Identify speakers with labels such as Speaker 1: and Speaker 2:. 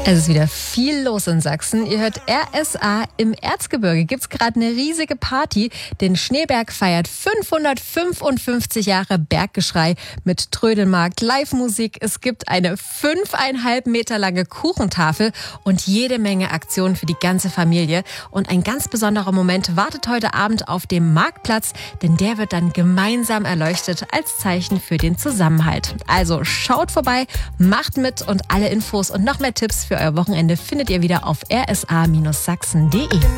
Speaker 1: Es ist wieder viel los in Sachsen. Ihr hört RSA. Im Erzgebirge gibt's gerade eine riesige Party. Den Schneeberg feiert 555 Jahre Berggeschrei mit Trödelmarkt, Live-Musik. Es gibt eine 5,5 Meter lange Kuchentafel und jede Menge Aktionen für die ganze Familie. Und ein ganz besonderer Moment wartet heute Abend auf dem Marktplatz, denn der wird dann gemeinsam erleuchtet als Zeichen für den Zusammenhalt. Also schaut vorbei, macht mit und alle Infos und noch mehr Tipps für euer Wochenende findet ihr wieder auf rsa-sachsen.de.